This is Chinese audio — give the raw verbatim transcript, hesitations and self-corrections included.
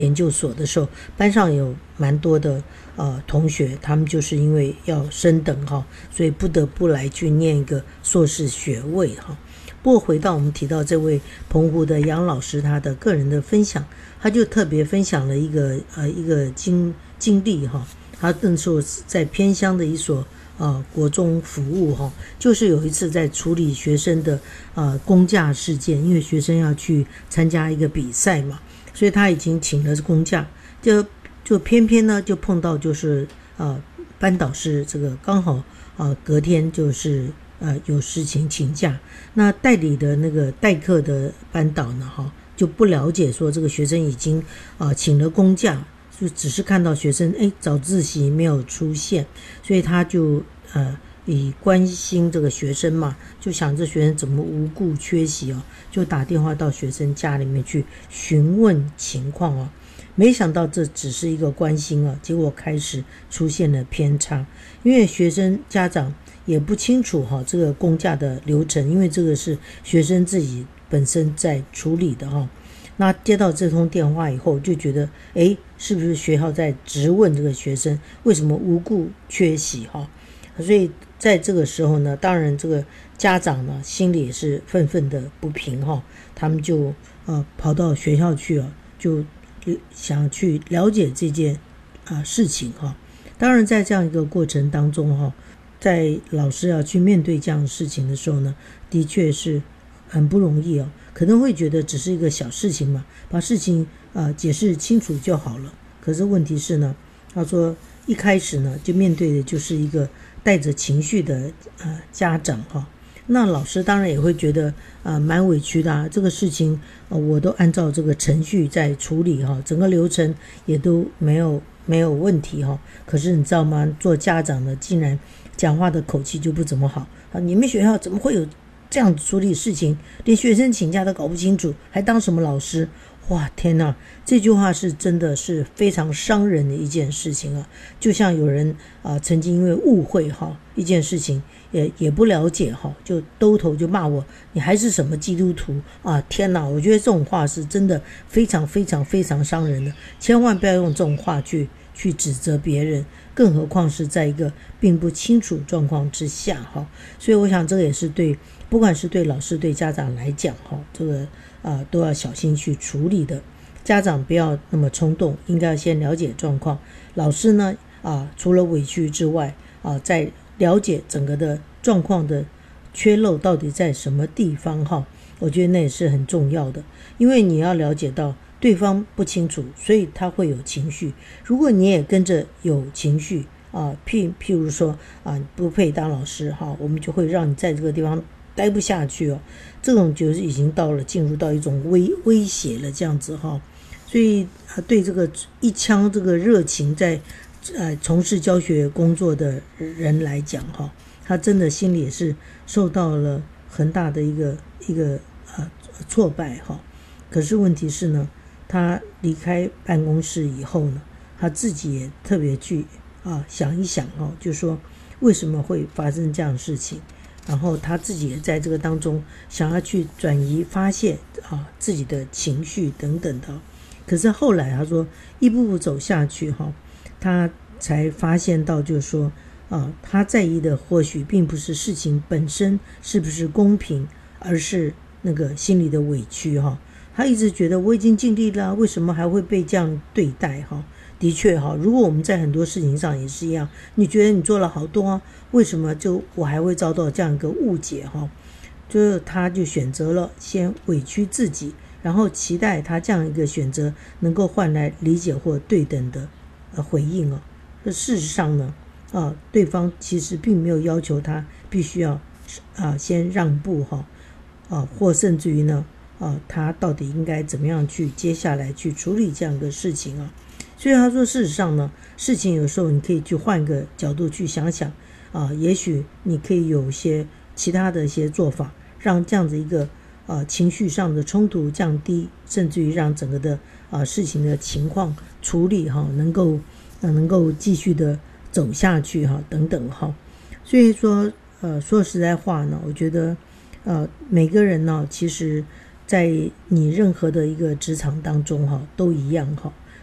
研究所的时候，班上有蛮多的呃同学，他们就是因为要升等哈，所以不得不来去念一个硕士学位哈。不过回到我们提到这位澎湖的杨老师，他的个人的分享，他就特别分享了一个呃一个经经历哈。他那时候在偏乡的一所呃国中服务哈，就是有一次在处理学生的呃公假事件，因为学生要去参加一个比赛嘛。所以他已经请了公假，就就偏偏呢就碰到就是呃班导师这个刚好呃隔天就是呃有事情请假，那代理的那个代课的班导呢哈就不了解说这个学生已经呃请了公假，就只是看到学生哎早自习没有出现，所以他就呃以关心这个学生嘛，就想这学生怎么无故缺席哦，就打电话到学生家里面去询问情况哦。没想到这只是一个关心啊，结果开始出现了偏差，因为学生家长也不清楚哈这个公假的流程，因为这个是学生自己本身在处理的哈。那接到这通电话以后，就觉得诶是不是学校在质问这个学生为什么无故缺席哈？所以在这个时候呢，当然这个家长呢心里也是愤愤的不平哈，他们就呃跑到学校去啊，就想去了解这件啊、呃、事情哈。当然在这样一个过程当中哈，在老师要去面对这样的事情的时候呢，的确是很不容易哦，可能会觉得只是一个小事情嘛，把事情啊、呃、解释清楚就好了。可是问题是呢，他说一开始呢就面对的就是一个带着情绪的呃家长哈，那老师当然也会觉得呃蛮委屈的啊，这个事情呃我都按照这个程序在处理哈，整个流程也都没有没有问题哈，可是你知道吗？做家长的竟然讲话的口气就不怎么好啊！你们学校怎么会有这样处理事情？连学生请假都搞不清楚，还当什么老师？哇，天哪！这句话是真的是非常伤人的一件事情啊！就像有人啊、呃，曾经因为误会哈一件事情，也也不了解哈，就兜头就骂我，你还是什么基督徒啊？天哪！我觉得这种话是真的非常非常非常伤人的，千万不要用这种话去去指责别人，更何况是在一个并不清楚状况之下哈。所以我想这个也是对，不管是对老师对家长来讲哈，这个啊、呃、都要小心去处理的。家长不要那么冲动，应该要先了解状况。老师呢啊，除了委屈之外啊，在了解整个的状况的缺漏到底在什么地方哈，我觉得那也是很重要的。因为你要了解到对方不清楚，所以他会有情绪。如果你也跟着有情绪啊，譬譬如说啊，不配当老师哈，我们就会让你在这个地方待不下去哦。这种就是已经到了进入到一种威威胁了这样子哈。所以啊，对这个一腔这个热情在呃从事教学工作的人来讲哈，他真的心里也是受到了很大的一个一个呃挫败哈。可是问题是呢，他离开办公室以后呢，他自己也特别去啊想一想哈，就说为什么会发生这样的事情，然后他自己也在这个当中想要去转移发泄啊自己的情绪等等的。可是后来他说一步步走下去哈，他才发现到就是说啊，他在意的或许并不是事情本身是不是公平，而是那个心里的委屈哈。他一直觉得我已经尽力了，为什么还会被这样对待哈？的确哈，如果我们在很多事情上也是一样，你觉得你做了好多啊，为什么就我还会遭到这样一个误解哈？就是他就选择了先委屈自己，然后期待他这样一个选择能够换来理解或对等的呃回应哦。事实上呢，啊，对方其实并没有要求他必须要啊先让步哈，啊，或甚至于呢，啊，他到底应该怎么样去接下来去处理这样一个事情啊？所以他说，事实上呢，事情有时候你可以去换个角度去想想啊，也许你可以有一些其他的一些做法，让这样子一个呃情绪上的冲突降低，甚至于让整个的啊、呃、事情的情况处理哈，能够呃能够继续的走下去哈，等等哈。所以说呃说实在话呢，我觉得呃每个人呢，其实在你任何的一个职场当中哈，都一样哈。